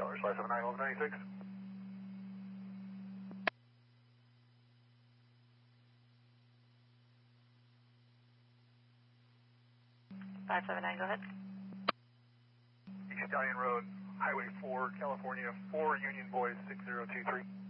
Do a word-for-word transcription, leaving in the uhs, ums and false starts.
Colors five seven nine eleven ninety-six. five seven nine, go ahead. East Stallion Road, Highway four, California, four Union Boys, six zero two three.